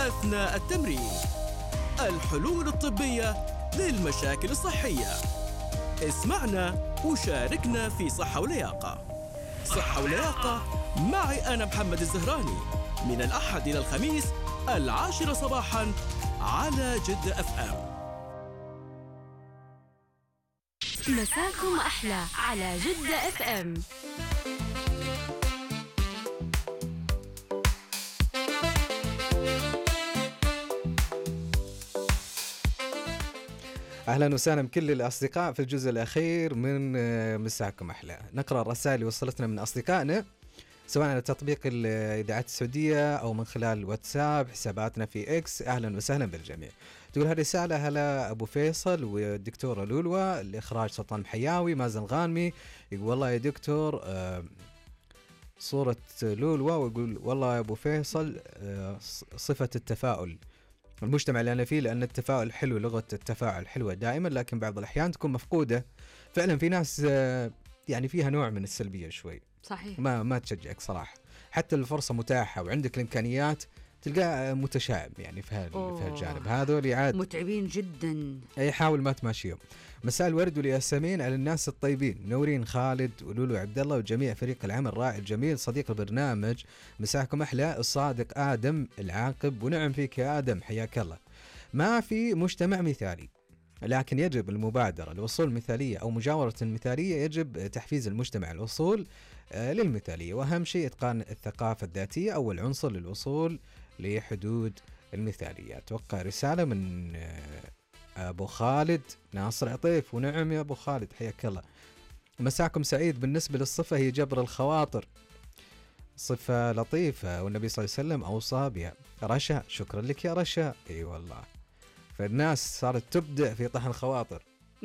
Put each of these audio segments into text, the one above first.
أثناء التمرين. الحلول الطبية للمشاكل الصحية. اسمعنا وشاركنا في صحة ولياقة. صحة ولياقة معي أنا محمد الزهراني، من الأحد إلى الخميس 10 صباحا على جدة FM. مساكم أحلى على جدة FM. أهلا وسهلا بكل الأصدقاء في الجزء الأخير من مساكم أحلى. نقرأ الرسائل اللي وصلتنا من أصدقائنا سواء على تطبيق الإذاعات السعودية أو من خلال الواتساب، حساباتنا في إكس. أهلا وسهلا بالجميع. تقول هالرسالة: هلا أبو فيصل والدكتورة لولوى، الإخراج سلطان محياوي، مازن غانمي. يقول والله يا دكتور صورة لولوى، ويقول والله يا أبو فيصل صفة التفاؤل المجتمع اللي أنا فيه، لأن التفاؤل حلو، لغة التفاعل حلوة دائما، لكن بعض الأحيان تكون مفقودة. فعلا في ناس يعني فيها نوع من السلبية شوي، صحيح، ما تشجعك صراحة. حتى الفرصة متاحة وعندك الإمكانيات تلقاه متشائم يعني في هالجانب. هذول عاد متعبين جدا. أي حاول ما تماشيهم. مساء الورد والياسمين على الناس الطيبين، منورين خالد ولولو عبد الله وجميع فريق العمل الرائع الجميل. صديق البرنامج مساكم أحلى الصادق آدم العاقب، ونعم فيك يا آدم، حياك الله. ما في مجتمع مثالي، لكن يجب المبادرة لوصول مثالية أو مجاورة المثالية. يجب تحفيز المجتمع الوصول للمثالية، وأهم شيء إتقان الثقافة الذاتية أول عنصر للوصول لحدود المثالية. أتوقع رسالة من أبو خالد ناصر عطيف. ونعم يا أبو خالد، حياك الله. مساكم سعيد. بالنسبة للصفة هي جبر الخواطر، صفة لطيفة والنبي صلى الله عليه وسلم أوصى بها. رشا، شكرا لك يا رشا. أي والله، فالناس صارت تبدع في طحن الخواطر.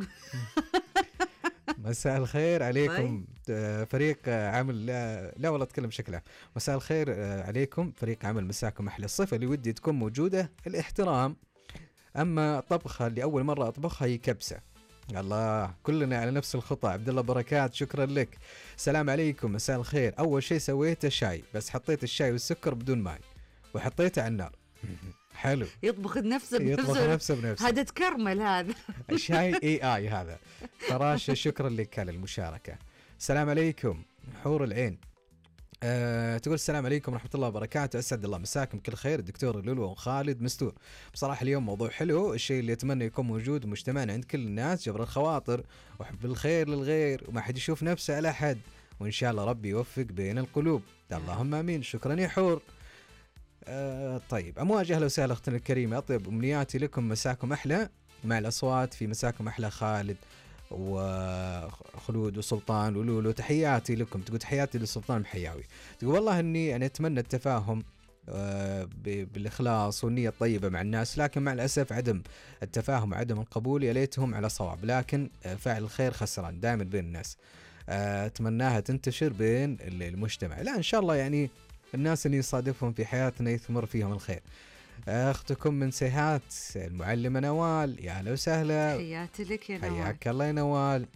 مساء الخير عليكم فريق عمل، لا والله أتكلم بشكل عام. مساء الخير عليكم فريق عمل مساكم أحلى. الصفة اللي ودي تكون موجودة الاحترام. أما طبخة اللي أول مرة أطبخها هي كبسة. الله، كلنا على نفس الخطة. عبد الله بركات، شكرا لك. السلام عليكم، مساء الخير. أول شيء سويته شاي، بس حطيت الشاي والسكر بدون ماء وحطيته على النار. حلو، يطبخ نفسه بنفسه. هذا تكرمل هذا. الشاي AI هذا. فراشة، شكرا لك على المشاركة. السلام عليكم حور العين. تقول السلام عليكم ورحمة الله وبركاته، أسعد الله مساكم كل خير الدكتور لولو وخالد مستور. بصراحة اليوم موضوع حلو، الشيء اللي أتمنى يكون موجود مجتمعنا عند كل الناس جبر الخواطر وحب الخير للغير، وما حد يشوف نفسه على حد، وإن شاء الله ربي يوفق بين القلوب. اللهم آمين. شكرا يا حور. طيب أمواج، أهلا وسهلا أختنا الكريمة، أطيب أمنياتي لكم مساكم أحلى مع الأصوات في مساكم أحلى خالد وخلود وسلطان ولولو. تحياتي لكم. تقول تحياتي لسلطان محياوي. تقول والله أني أنا أتمنى التفاهم بالإخلاص والنية الطيبة مع الناس، لكن مع الأسف عدم التفاهم وعدم القبول يا ليتهم على صواب، لكن فاعل الخير خسران دائما بين الناس. أتمناها تنتشر بين المجتمع. لا إن شاء الله يعني الناس اللي يصادفهم في حياتنا يثمر فيهم الخير. أختكم من سيهات المعلمة نوال، يا أهلا وسهلا. حياتي لك يا نوال. حياك الله يا نوال.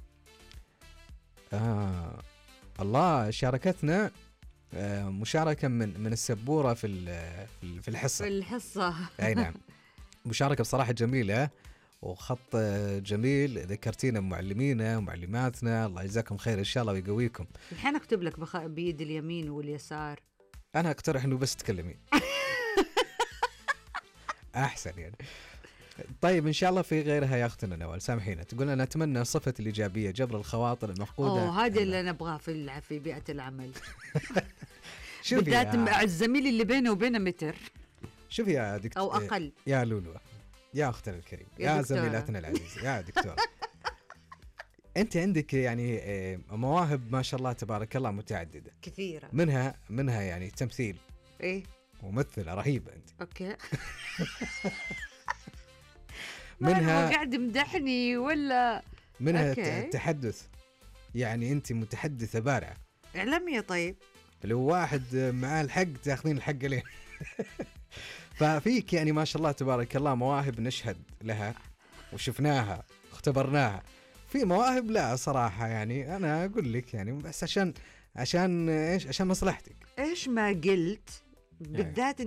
الله، شاركتنا مشاركة من السبورة في الحصة. أي نعم، مشاركة بصراحة جميلة وخط جميل. ذكرتينا معلمينا ومعلماتنا، الله يجزاكم خير إن شاء الله ويقويكم. الحين أكتب لك بيد اليمين واليسار. أنا أقترح إنه بس تكلمين أحسن يعني. طيب إن شاء الله في غيرها يا أختنا نوال، سامحينا. تقول أنا أتمنى صفة الإيجابية جبر الخواطر المفقودة. هذا اللي نبغاه في بيئة العمل. بالذات مع الزميل اللي بينه وبينه متر. شوف يا دكتور أو أقل. يا لولو، يا أختنا الكريم، يا زميلتنا العزيزة، يا دكتور. أنت عندك يعني مواهب ما شاء الله تبارك الله متعددة كثيرة، منها يعني تمثيل. إيه، ممثلة رهيبة أنت. أوكي. منها قاعد مدحني ولا منها التحدث، يعني أنت متحدثة بارعة إعلامية. طيب لو واحد معاه الحق تاخذين الحق ليه. ففيك يعني ما شاء الله تبارك الله مواهب نشهد لها وشفناها اختبرناها. في مواهب لا صراحة يعني أنا أقول لك يعني بس عشان إيش، عشان مصلحتك. إيش ما قلت بالذات